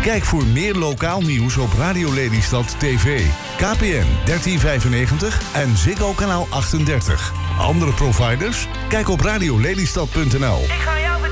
Kijk voor meer lokaal nieuws op Radio Lelystad TV, KPN 1395 en Ziggo kanaal 38. Andere providers? Kijk op radiolelystad.nl. Ik ga